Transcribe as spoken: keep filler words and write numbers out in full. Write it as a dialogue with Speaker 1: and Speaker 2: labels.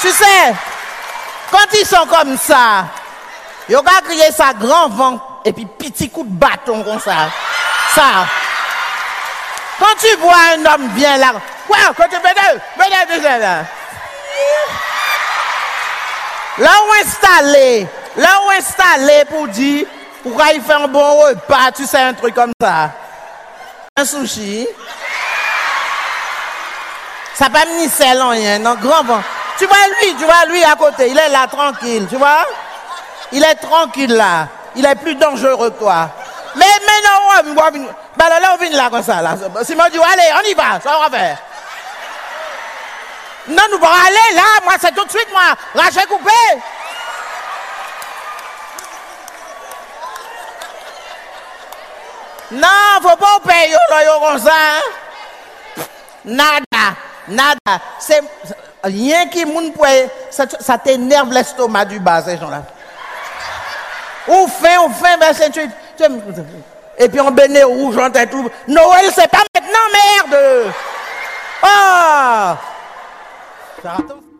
Speaker 1: Tu sais, quand ils sont comme ça, ils ont crié ça grand vent et puis petit coup de bâton comme ça. Ça. Quand tu vois un homme bien là, ouais, quand tu fais de, là. Là où installé, là où installé pour dire, pourquoi il fait un bon repas, tu sais, un truc comme ça. Un sushi. Ça pas ni sel, rien, non, grand vent. Tu vois lui, tu vois lui à côté, il est là tranquille, tu vois? Il est tranquille là. Il est plus dangereux que toi. Mais maintenant, on va bah là, on vient là comme ça. Là. Simon dit, allez, on y va, ça on va faire. Non, nous allons aller là, moi c'est tout de suite, moi, rachet coupé. Non, faut pas payer là, comme ça. Hein? Nada, nada. C'est rien qui moun pour ça, ça t'énerve l'estomac du bas, ces gens-là. Ou fin, ou fin, ben c'est tu, tu, et puis on béné rouge, on t'a tout. Noël, c'est pas maintenant, merde! Oh! Ça